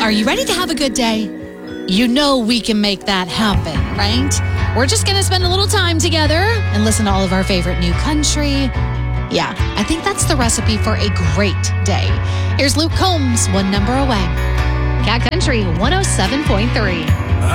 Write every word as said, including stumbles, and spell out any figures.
Are you ready to have a good day? You know we can make that happen, right? We're just going to spend a little time together and listen to all of our favorite new country. Yeah, I think that's the recipe for a great day. Here's Luke Combs, One Number Away. Cat Country one oh seven point three.